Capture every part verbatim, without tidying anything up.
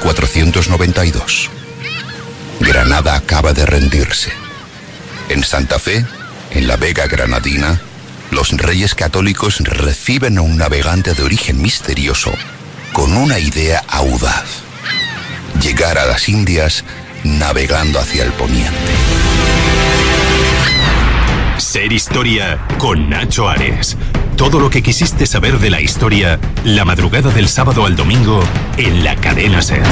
cuatrocientos noventa y dos. Granada acaba de rendirse. En Santa Fe, en la Vega Granadina, los Reyes Católicos reciben a un navegante de origen misterioso con una idea audaz: llegar a las Indias navegando hacia el poniente. Ser Historia con Nacho Ares. Todo lo que quisiste saber de la historia, la madrugada del sábado al domingo en la cadena SER.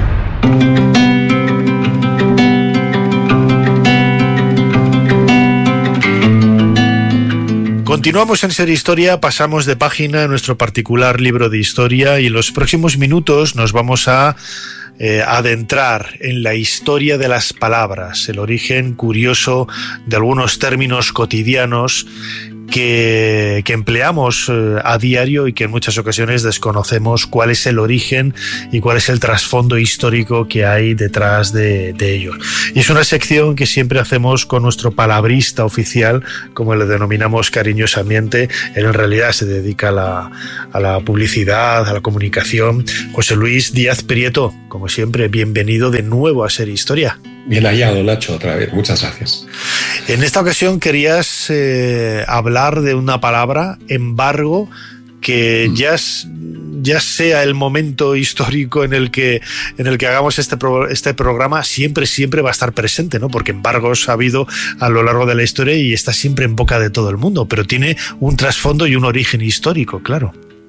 Continuamos en Ser Historia, pasamos de página a nuestro particular libro de historia y en los próximos minutos nos vamos a eh, adentrar en la historia de las palabras, el origen curioso de algunos términos cotidianos que, que empleamos eh, a diario y que en muchas ocasiones desconocemos cuál es el origen y cuál es el trasfondo histórico que hay detrás de, de ellos. Y es una sección que siempre hacemos con nuestro palabrista oficial, como le denominamos cariñosamente. Él en realidad se dedica a la, a la publicidad, a la comunicación. José Luis Díaz Prieto, como siempre, bienvenido de nuevo a Ser Historia. Bien hallado, Nacho, otra vez. Muchas gracias. En esta ocasión querías eh, hablar de una palabra, embargo, que mm. ya, ya sea el momento histórico en el que, en el que hagamos este, pro, este programa, siempre, siempre va a estar presente, ¿no? Porque embargos ha habido a lo largo de la historia y está siempre en boca de todo el mundo, pero tiene un trasfondo y un origen histórico, claro.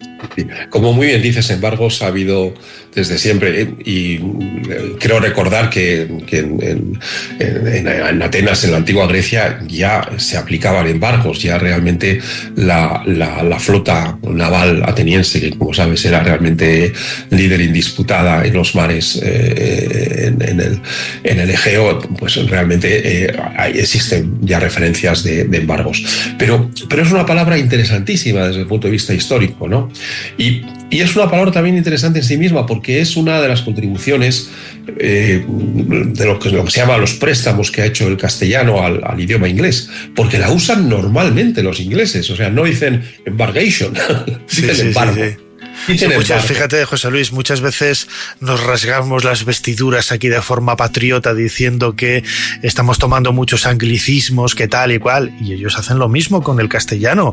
Como muy bien dices, embargos ha habido desde siempre, y creo recordar que, que en, en, en Atenas, en la antigua Grecia, ya se aplicaban embargos, ya realmente la, la, la flota naval ateniense, que como sabes era realmente líder indisputada en los mares, eh, en, en, el, en el Egeo, pues realmente eh, existen ya referencias de, de embargos. Pero, pero es una palabra interesantísima desde el punto de vista histórico, ¿no? Y, y es una palabra también interesante en sí misma, porque es una de las contribuciones eh, de lo que, lo que se llama los préstamos que ha hecho el castellano al, al idioma inglés, porque la usan normalmente los ingleses, o sea, no dicen embargation, sí, dicen sí, embargo. Sí, sí. Sí, muchas, fíjate, José Luis, muchas veces nos rasgamos las vestiduras aquí de forma patriota diciendo que estamos tomando muchos anglicismos, que tal y cual, y ellos hacen lo mismo con el castellano.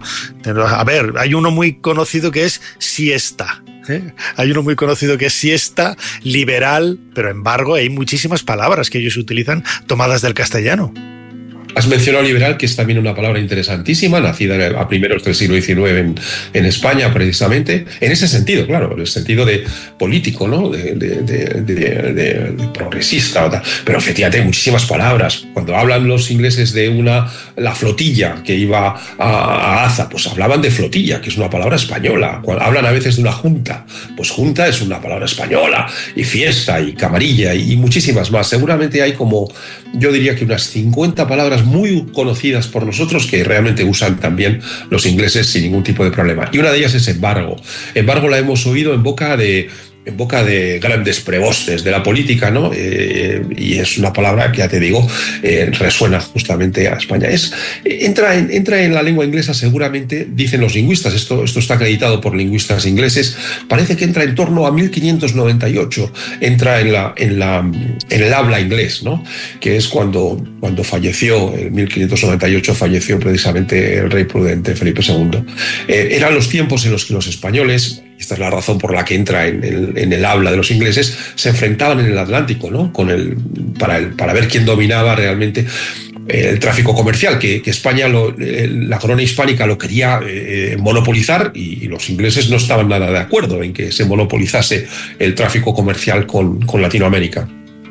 A ver, hay uno muy conocido que es siesta. ¿Eh? Hay uno muy conocido que es siesta, liberal, pero embargo hay muchísimas palabras que ellos utilizan tomadas del castellano. Has mencionado liberal, que es también una palabra interesantísima, nacida a primeros del siglo diecinueve en, en España, precisamente, en ese sentido, claro, en el sentido de político, ¿no? de, de, de, de, de, de progresista, ¿no? Pero efectivamente hay muchísimas palabras. Cuando hablan los ingleses de una la flotilla que iba a, a Aza, pues hablaban de flotilla, que es una palabra española. Cuando hablan a veces de una junta, pues junta es una palabra española, y fiesta, y camarilla, y, y muchísimas más. Seguramente hay como, yo diría que unas cincuenta palabras muy conocidas por nosotros que realmente usan también los ingleses sin ningún tipo de problema. Y una de ellas es embargo. Embargo la hemos oído en boca de en boca de grandes prebostes de la política, ¿no? Eh, y es una palabra que, ya te digo, eh, resuena justamente a España. Es, entra, en, entra en la lengua inglesa, seguramente, dicen los lingüistas, esto, esto está acreditado por lingüistas ingleses, parece que entra en torno a mil quinientos noventa y ocho, entra en, la, en, la, en el habla inglés, ¿no? Que es cuando, cuando falleció, en mil quinientos noventa y ocho falleció precisamente el rey prudente Felipe segundo. Eh, eran los tiempos en los que los españoles, esta es la razón por la que entra en el, en el habla de los ingleses, se enfrentaban en el Atlántico, ¿no? Con el, para, el, para ver quién dominaba realmente el tráfico comercial, que, que España, lo, la corona hispánica lo quería eh, monopolizar, y, y los ingleses no estaban nada de acuerdo en que se monopolizase el tráfico comercial con, con Latinoamérica.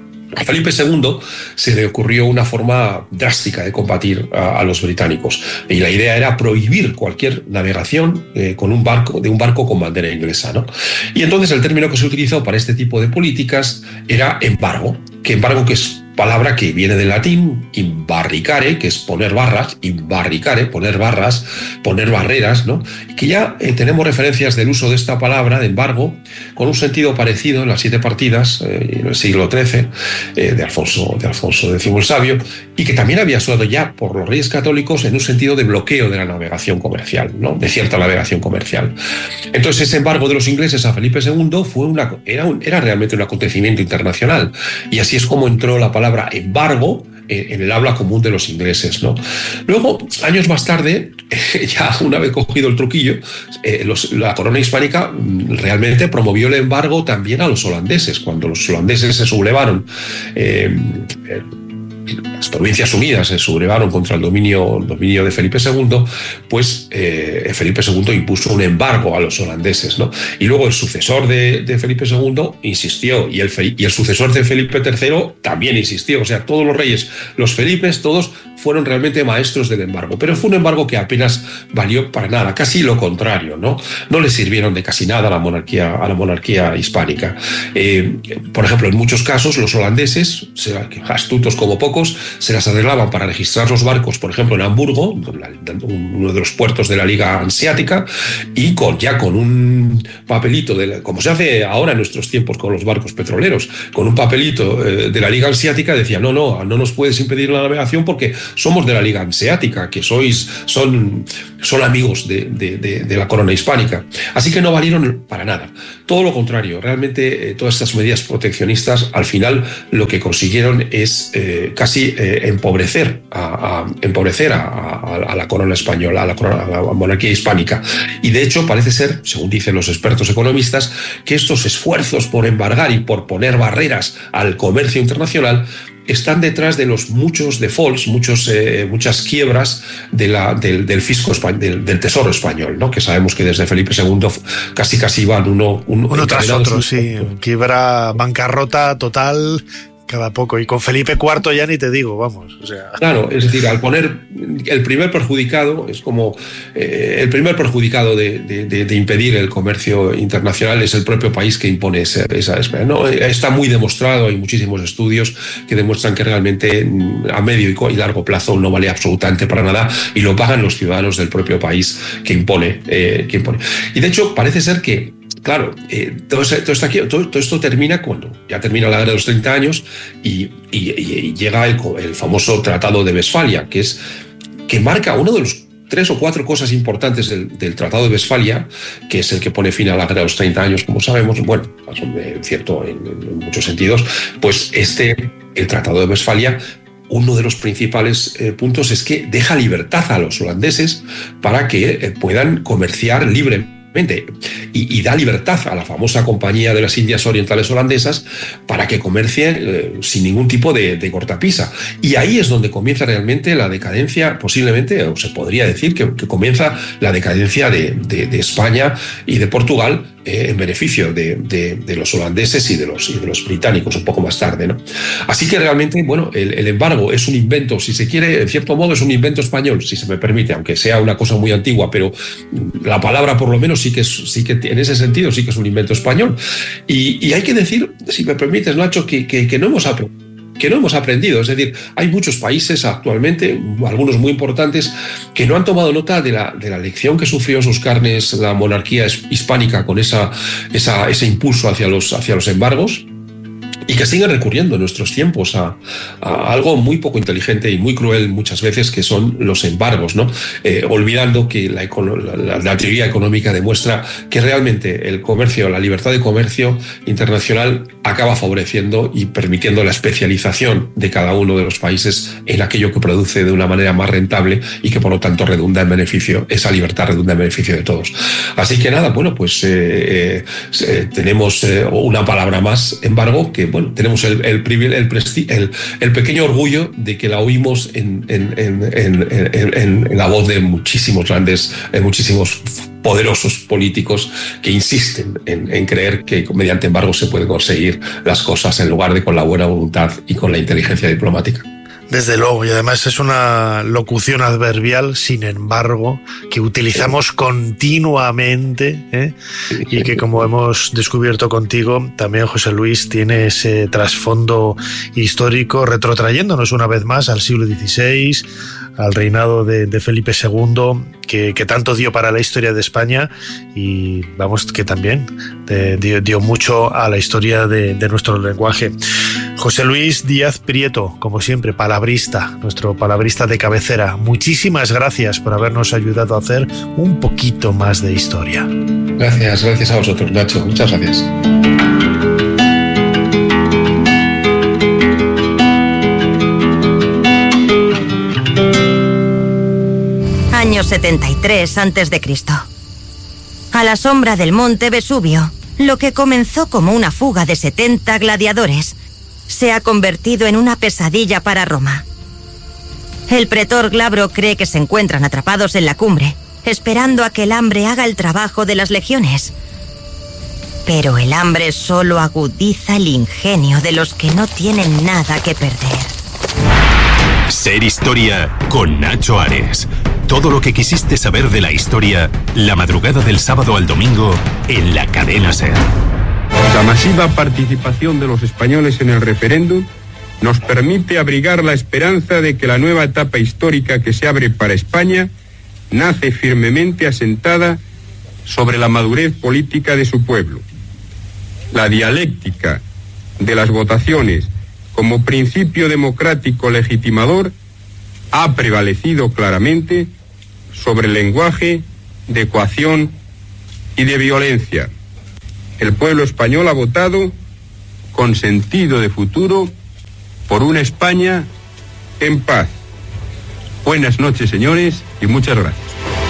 A Felipe segundo se le ocurrió una forma drástica de combatir a, a los británicos, y la idea era prohibir cualquier navegación eh, con un barco, de un barco con bandera inglesa, ¿no? Y entonces el término que se utilizó para este tipo de políticas era embargo, que embargo que es palabra que viene del latín imbarricare, que es poner barras, imbarricare, poner barras, poner barreras, ¿no? Que ya eh, tenemos referencias del uso de esta palabra, de embargo, con un sentido parecido en las siete partidas, eh, en el siglo trece, eh, de Alfonso, de Alfonso X el Sabio, y que también había usado ya por los reyes católicos en un sentido de bloqueo de la navegación comercial, ¿no? De cierta navegación comercial. Entonces, ese embargo de los ingleses a Felipe segundo fue una, era, un, era realmente un acontecimiento internacional, y así es como entró la palabra embargo en el habla común de los ingleses, ¿no? Luego, años más tarde, ya una vez cogido el truquillo, eh, los, la corona hispánica realmente promovió el embargo también a los holandeses. Cuando los holandeses se sublevaron, eh, eh, las Provincias Unidas se sublevaron contra el dominio, el dominio de Felipe segundo, pues eh, Felipe segundo impuso un embargo a los holandeses, ¿no? Y luego el sucesor de, de Felipe segundo insistió, y el, y el sucesor de Felipe tercero también insistió. O sea, todos los reyes, los Felipes, todos fueron realmente maestros del embargo, pero fue un embargo que apenas valió para nada, casi lo contrario, ¿no? No le sirvieron de casi nada a la monarquía, a la monarquía hispánica. Eh, por ejemplo, en muchos casos los holandeses, astutos como pocos, se las arreglaban para registrar los barcos, por ejemplo, en Hamburgo, uno de los puertos de la Liga Hanseática, y con, ya con un papelito, de la, como se hace ahora en nuestros tiempos con los barcos petroleros, con un papelito eh, de la Liga Hanseática, decía, no, no, no nos puedes impedir la navegación porque somos de la Liga Hanseática, que sois, son, son amigos de, de, de, de la corona hispánica. Así que no valieron para nada. Todo lo contrario, realmente eh, todas estas medidas proteccionistas al final lo que consiguieron es eh, casi eh, empobrecer, a, a, empobrecer a, a, a la corona española, a la, corona, a la monarquía hispánica. Y de hecho parece ser, según dicen los expertos economistas, que estos esfuerzos por embargar y por poner barreras al comercio internacional están detrás de los muchos defaults, muchos, eh, muchas quiebras de la, del, del fisco español, del, del tesoro español, ¿no? Que sabemos que desde Felipe segundo casi casi van uno, uno, uno tras otro, sí. Quiebra, bancarrota total cada poco. Y con Felipe cuarto ya ni te digo, vamos. O sea. Claro, es decir, al poner el primer perjudicado, es como eh, el primer perjudicado de, de, de impedir el comercio internacional es el propio país que impone esa, esa espera. No, está muy demostrado, hay muchísimos estudios que demuestran que realmente a medio y largo plazo no vale absolutamente para nada y lo pagan los ciudadanos del propio país que impone. Eh, que impone. Y de hecho parece ser que Claro, eh, todo, todo, esto aquí, todo, todo esto termina cuando ya termina la guerra de los treinta años y, y, y llega el, el famoso Tratado de Westfalia, que, es, que marca uno de los tres o cuatro cosas importantes del, del Tratado de Westfalia, que es el que pone fin a la guerra de los treinta años, como sabemos, bueno, es cierto en, en muchos sentidos, pues este, el Tratado de Westfalia, uno de los principales eh, puntos es que deja libertad a los holandeses para que eh, puedan comerciar libremente. Y, y da libertad a la famosa Compañía de las Indias Orientales Holandesas para que comercie eh, sin ningún tipo de, de cortapisa. Y ahí es donde comienza realmente la decadencia, posiblemente, o se podría decir que, que comienza la decadencia de, de, de España y de Portugal eh, en beneficio de, de, de los holandeses y de los, y de los británicos un poco más tarde, ¿no? Así que realmente, bueno, el, el embargo es un invento, si se quiere, en cierto modo es un invento español, si se me permite, aunque sea una cosa muy antigua, pero la palabra por lo menos sí que, es, sí que en ese sentido sí que es un invento español. Y, y hay que decir, si me permites, Nacho, que, que, que no hemos aprendido. que no hemos aprendido, es decir, hay muchos países actualmente, algunos muy importantes, que no han tomado nota de la, de la lección que sufrió en sus carnes la monarquía hispánica con esa, esa, ese impulso hacia los, hacia los embargos, y que siguen recurriendo en nuestros tiempos a, a algo muy poco inteligente y muy cruel muchas veces, que son los embargos, ¿no? Eh, olvidando que la, la, la teoría económica demuestra que realmente el comercio, la libertad de comercio internacional acaba favoreciendo y permitiendo la especialización de cada uno de los países en aquello que produce de una manera más rentable y que por lo tanto redunda en beneficio, esa libertad redunda en beneficio de todos. Así que nada, bueno, pues eh, eh, tenemos eh, una palabra más, embargo, que bueno, tenemos el, el, el, el, el pequeño orgullo de que la oímos en, en, en, en, en, en la voz de muchísimos grandes, de muchísimos poderosos políticos que insisten en, en creer que mediante embargo se pueden conseguir las cosas en lugar de con la buena voluntad y con la inteligencia diplomática. Desde luego, y además es una locución adverbial, sin embargo, que utilizamos continuamente, ¿eh? Y que, como hemos descubierto contigo, también José Luis tiene ese trasfondo histórico, retrotrayéndonos una vez más al siglo dieciséis, al reinado de, de Felipe segundo, que, que tanto dio para la historia de España y vamos, que también de, dio, dio mucho a la historia de, de nuestro lenguaje. José Luis Díaz Prieto, como siempre, palabrista, nuestro palabrista de cabecera. Muchísimas gracias por habernos ayudado a hacer un poquito más de historia. Gracias, gracias a vosotros, Nacho. Muchas gracias. Año setenta y tres antes de Cristo. A la sombra del monte Vesubio, lo que comenzó como una fuga de setenta gladiadores se ha convertido en una pesadilla para Roma. El pretor Glabro cree que se encuentran atrapados en la cumbre, esperando a que el hambre haga el trabajo de las legiones. Pero el hambre solo agudiza el ingenio de los que no tienen nada que perder. Ser Historia con Nacho Ares. Todo lo que quisiste saber de la historia, la madrugada del sábado al domingo, en la cadena SER. La masiva participación de los españoles en el referéndum nos permite abrigar la esperanza de que la nueva etapa histórica que se abre para España nace firmemente asentada sobre la madurez política de su pueblo. La dialéctica de las votaciones como principio democrático legitimador ha prevalecido claramente sobre el lenguaje de coacción y de violencia. El pueblo español ha votado con sentido de futuro por una España en paz. Buenas noches, señores, y muchas gracias.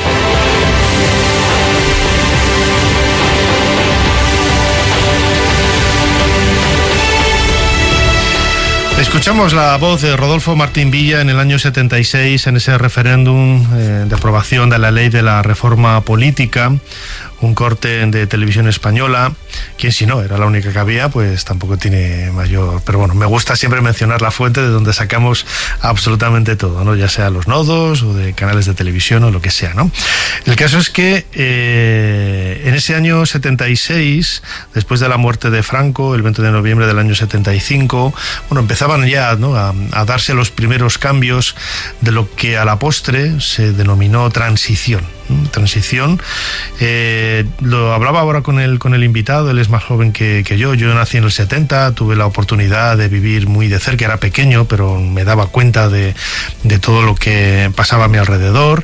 Escuchamos la voz de Rodolfo Martín Villa en el año setenta y seis, en ese referéndum eh, de aprobación de la ley de la reforma política, un corte de Televisión Española, quien si no era la única que había, pues tampoco tiene mayor... Pero bueno, me gusta siempre mencionar la fuente de donde sacamos absolutamente todo, ¿no? Ya sea los nodos o de canales de televisión o lo que sea, ¿no? El caso es que eh, en ese año setenta y seis, después de la muerte de Franco, el veinte de noviembre del año setenta y cinco, bueno, empezaban ya, ¿no?, a, a darse los primeros cambios de lo que a la postre se denominó transición. Transición. Eh, lo hablaba ahora con el, con el invitado, él es más joven que, que yo, yo nací en el setenta, tuve la oportunidad de vivir muy de cerca, era pequeño, pero me daba cuenta de, de todo lo que pasaba a mi alrededor,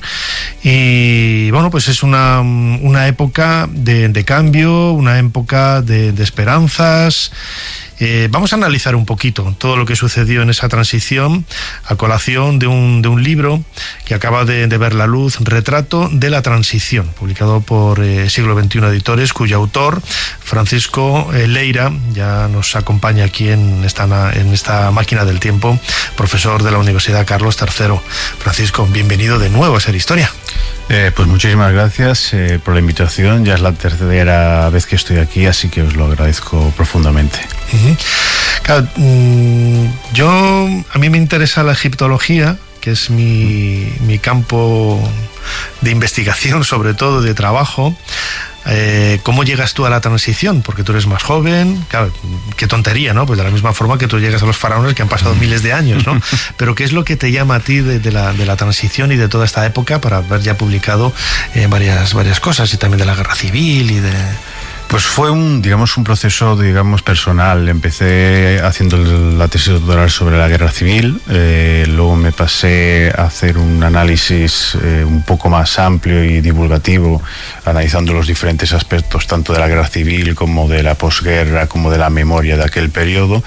y bueno, pues es una, una época de, de cambio, una época de, de esperanzas. Eh, vamos a analizar un poquito todo lo que sucedió en esa transición a colación de un, de un libro que acaba de, de ver la luz, Retrato de la Transición, publicado por eh, Siglo veintiuno Editores, cuyo autor, Francisco eh, Leira, ya nos acompaña aquí en esta, en esta máquina del tiempo, profesor de la Universidad Carlos tercero. Francisco, bienvenido de nuevo a Ser Historia. Eh, pues muchísimas gracias eh, por la invitación. Ya es la tercera vez que estoy aquí, así que os lo agradezco profundamente. Uh-huh. Claro, mmm, yo a mí me interesa la egiptología, que es mi, mi campo de investigación, sobre todo de trabajo. Eh, ¿Cómo llegas tú a la transición? Porque tú eres más joven, claro, qué tontería, ¿no? Pues de la misma forma que tú llegas a los faraones que han pasado miles de años, ¿no? Pero ¿qué es lo que te llama a ti de, de, la, de la transición y de toda esta época, para haber ya publicado eh, varias, varias cosas, y también de la guerra civil y de... Pues fue un, digamos, un proceso, digamos, personal. Empecé haciendo la tesis doctoral sobre la guerra civil, eh, luego me pasé a hacer un análisis eh, un poco más amplio y divulgativo, analizando los diferentes aspectos tanto de la guerra civil como de la posguerra, como de la memoria de aquel periodo.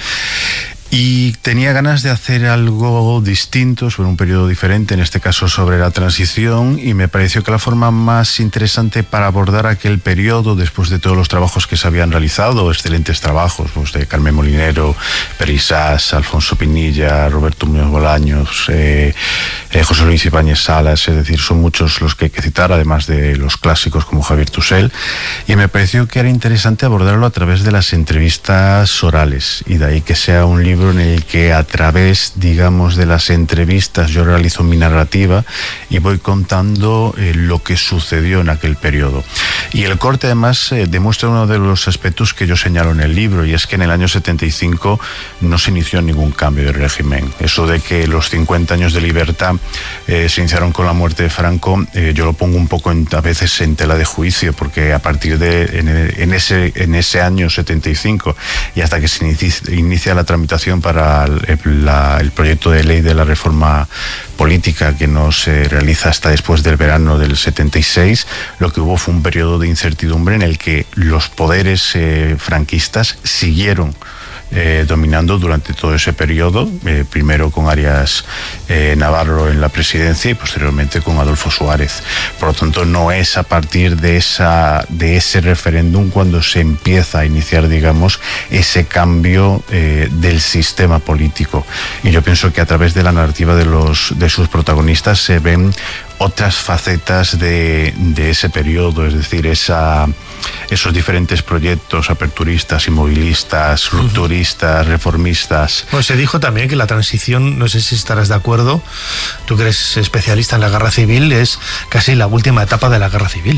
Y tenía ganas de hacer algo distinto, sobre un periodo diferente, en este caso sobre la transición, y me pareció que la forma más interesante para abordar aquel periodo, después de todos los trabajos que se habían realizado, excelentes trabajos, pues de Carmen Molinero, Perisás, Alfonso Pinilla, Roberto Muñoz Bolaños, eh, eh, José Luis Ibáñez Salas, es decir, son muchos los que hay que citar, además de los clásicos como Javier Tusell, y me pareció que era interesante abordarlo a través de las entrevistas orales, y de ahí que sea un libro libro en el que a través, digamos, de las entrevistas yo realizo mi narrativa y voy contando eh, lo que sucedió en aquel periodo. Y el corte además eh, demuestra uno de los aspectos que yo señalo en el libro, y es que en el año setenta y cinco no se inició ningún cambio de régimen. Eso de que los cincuenta años de libertad eh, se iniciaron con la muerte de Franco, eh, yo lo pongo un poco en, a veces en tela de juicio, porque a partir de en, en, ese, en ese año setenta y cinco y hasta que se inicia, inicia la tramitación para el, la, el proyecto de ley de la reforma política, que no se realiza hasta después del verano del setenta y seis, lo que hubo fue un periodo de incertidumbre en el que los poderes eh, franquistas siguieron Eh, dominando durante todo ese periodo, eh, primero con Arias eh, Navarro en la presidencia y posteriormente con Adolfo Suárez. Por lo tanto, no es a partir de esa de ese referéndum cuando se empieza a iniciar, digamos, ese cambio eh, del sistema político. Y yo pienso que a través de la narrativa de los de sus protagonistas se ven otras facetas de, de ese periodo, es decir, esa, esos diferentes proyectos aperturistas, inmovilistas, rupturistas, reformistas. Bueno, se dijo también que la transición, no sé si estarás de acuerdo, tú que eres especialista en la guerra civil, es casi la última etapa de la guerra civil.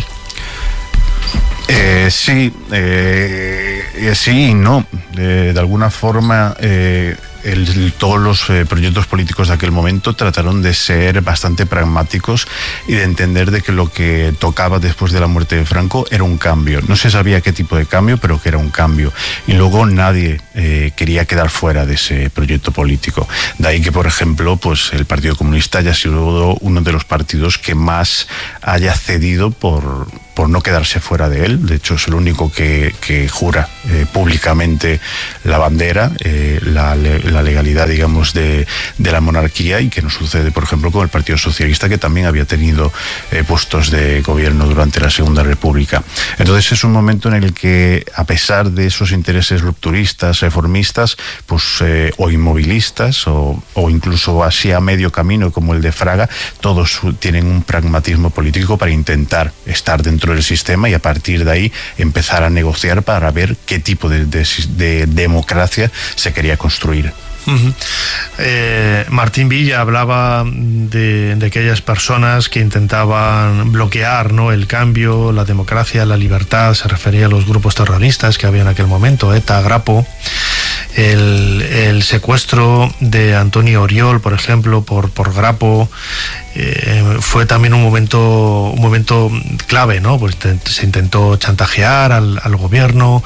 Eh, sí, eh, sí y no. Eh, de alguna forma, eh, el, todos los eh, proyectos políticos de aquel momento trataron de ser bastante pragmáticos y de entender de que lo que tocaba después de la muerte de Franco era un cambio. No se sabía qué tipo de cambio, pero que era un cambio. Y luego nadie eh, quería quedar fuera de ese proyecto político. De ahí que, por ejemplo, pues el Partido Comunista haya sido uno de los partidos que más haya cedido por... por no quedarse fuera de él. De hecho, es el único que, que jura eh, públicamente la bandera, eh, la, la legalidad, digamos, de, de la monarquía, y que no sucede, por ejemplo, con el Partido Socialista, que también había tenido eh, puestos de gobierno durante la Segunda República. Entonces es un momento en el que, a pesar de esos intereses rupturistas, reformistas, pues eh, o inmovilistas, o, o incluso así a medio camino, como el de Fraga, todos tienen un pragmatismo político para intentar estar dentro del sistema y a partir de ahí empezar a negociar para ver qué tipo de, de, de democracia se quería construir. Uh-huh. eh, Martín Villa hablaba de, de aquellas personas que intentaban bloquear, ¿no?, el cambio, la democracia, la libertad. Se refería a los grupos terroristas que había en aquel momento, ETA, Grapo. El, el secuestro de Antonio Oriol, por ejemplo, por, por Grapo, eh, fue también un momento un momento clave, ¿no? Pues te, se intentó chantajear al, al gobierno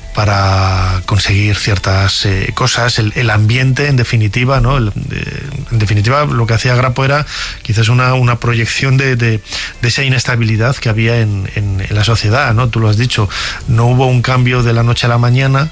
para conseguir ciertas eh, cosas. El, el ambiente, en definitiva, ¿no? El, eh, en definitiva, lo que hacía Grapo era quizás una, una proyección de, de, de esa inestabilidad que había en, en, en la sociedad, ¿no? Tú lo has dicho, no hubo un cambio de la noche a la mañana.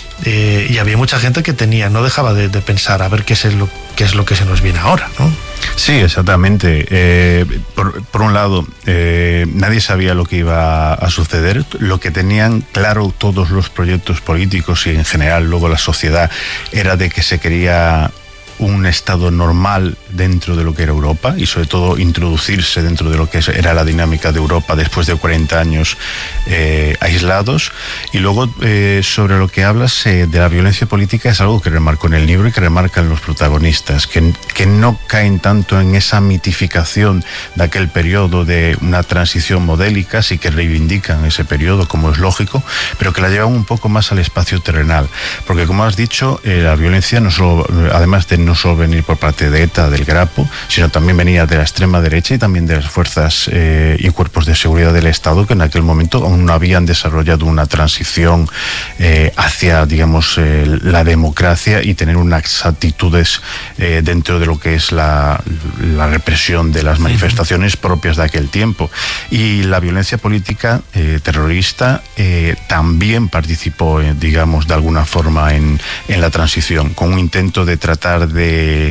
Eh, y había mucha gente que tenía, no dejaba de, de pensar a ver qué es lo, qué es lo que se nos viene ahora, ¿no? Sí, exactamente. Eh, por, por un lado, eh, nadie sabía lo que iba a suceder. Lo que tenían claro todos los proyectos políticos y en general luego la sociedad era de que se quería un estado normal dentro de lo que era Europa y sobre todo introducirse dentro de lo que era la dinámica de Europa después de cuarenta años eh, aislados. Y luego eh, sobre lo que hablas eh, de la violencia política, es algo que remarco en el libro y que remarcan los protagonistas, que, que no caen tanto en esa mitificación de aquel periodo de una transición modélica, sí que reivindican ese periodo como es lógico, pero que la llevan un poco más al espacio terrenal, porque como has dicho, eh, la violencia no solo, además de no solo venir por parte de ETA, del Grapo, sino también venía de la extrema derecha y también de las fuerzas eh, y cuerpos de seguridad del Estado, que en aquel momento aún no habían desarrollado una transición eh, hacia, digamos, eh, la democracia y tener unas actitudes eh, dentro de lo que es la, la represión de las manifestaciones propias de aquel tiempo. Y la violencia política eh, terrorista eh, también participó, eh, digamos, de alguna forma en, en la transición, con un intento de tratar de De,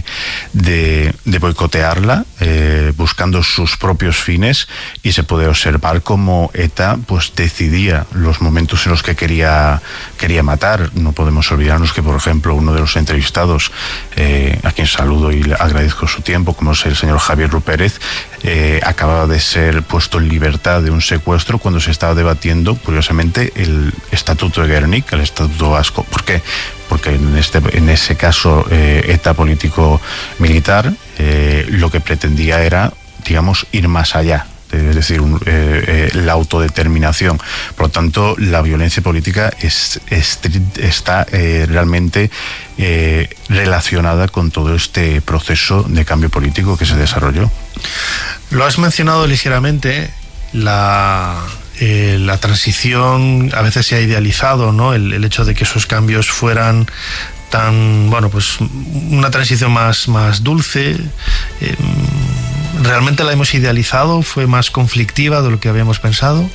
de, de boicotearla, eh, buscando sus propios fines, y se puede observar cómo ETA pues decidía los momentos en los que quería, quería matar. No podemos olvidarnos que, por ejemplo, uno de los entrevistados, eh, a quien saludo y le agradezco su tiempo, como es el señor Javier Rupérez, eh, acababa de ser puesto en libertad de un secuestro cuando se estaba debatiendo, curiosamente, el Estatuto de Guernica, el Estatuto Vasco. ¿Por qué? porque en, este, en ese caso eh, ETA político-militar eh, lo que pretendía era, digamos, ir más allá. Es decir, un, eh, eh, la autodeterminación. Por lo tanto, la violencia política es, es, está eh, realmente eh, relacionada con todo este proceso de cambio político que se desarrolló. Lo has mencionado ligeramente, la, eh, la transición a veces se ha idealizado, ¿no? El, el hecho de que esos cambios fueran tan, bueno, pues una transición más, más dulce. Eh, ¿Realmente la hemos idealizado? ¿Fue más conflictiva de lo que habíamos pensado?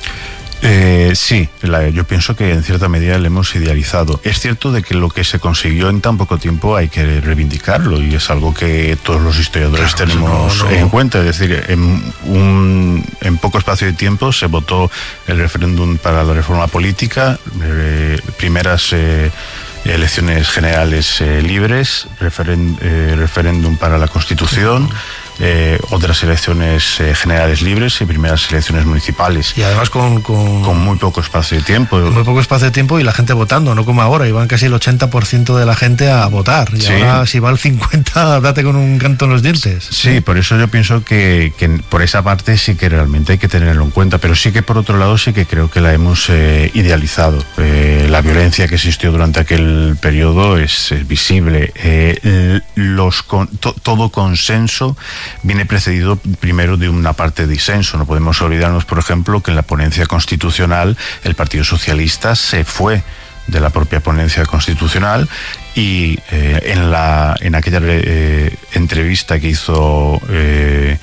Eh, sí, la, yo pienso que en cierta medida le hemos idealizado. Es cierto de que lo que se consiguió en tan poco tiempo hay que reivindicarlo, y es algo que todos los historiadores claro, tenemos no, no. en cuenta. Es decir, en, un, en poco espacio de tiempo se votó el referéndum para la reforma política, eh, primeras eh, elecciones generales eh, libres, referen, eh, referéndum para la Constitución. Eh, otras elecciones eh, generales libres y primeras elecciones municipales. Y además con, con... con muy poco espacio de tiempo. Muy poco espacio de tiempo y la gente votando, no como ahora. Iban casi el ochenta por ciento de la gente a votar. Y sí. Ahora si va el cincuenta por ciento, date con un canto en los dientes. Sí, por eso yo pienso que, que por esa parte sí que realmente hay que tenerlo en cuenta. Pero sí que por otro lado sí que creo que la hemos eh, idealizado. Eh, la violencia que existió durante aquel periodo es, es visible. Eh, los con, to, todo consenso viene precedido primero de una parte de disenso. No podemos olvidarnos, por ejemplo, que en la ponencia constitucional el Partido Socialista se fue de la propia ponencia constitucional y eh, en la en aquella eh, entrevista que hizo eh,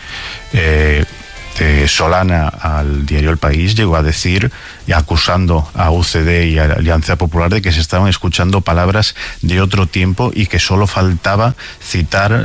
eh, eh, Solana al diario El País, llegó a decir, y acusando a U C D y a Alianza Popular de que se estaban escuchando palabras de otro tiempo y que solo faltaba citar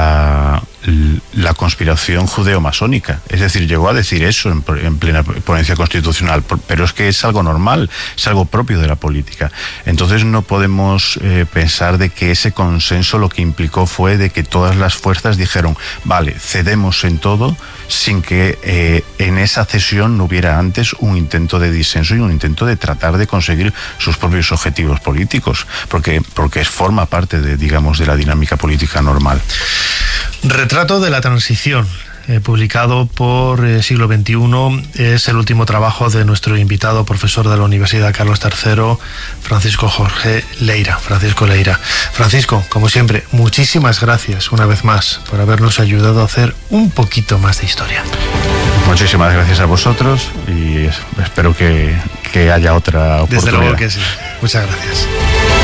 la, la conspiración judeo-masónica. Es decir, llegó a decir eso en, en plena ponencia constitucional, pero es que es algo normal, es algo propio de la política. Entonces no podemos eh, pensar de que ese consenso lo que implicó fue de que todas las fuerzas dijeron, vale, cedemos en todo, sin que eh, en esa cesión no hubiera antes un intento de disenso y un intento de tratar de conseguir sus propios objetivos políticos, porque, porque forma parte de, digamos, de la dinámica política normal. Retrato de la transición, eh, publicado por eh, Siglo veintiuno, es el último trabajo de nuestro invitado, profesor de la Universidad Carlos tercero, Francisco Jorge Leira. Francisco Leira. Francisco, como siempre, muchísimas gracias una vez más por habernos ayudado a hacer un poquito más de historia. Muchísimas gracias a vosotros y espero que, que haya otra oportunidad. Desde luego que sí. Muchas gracias.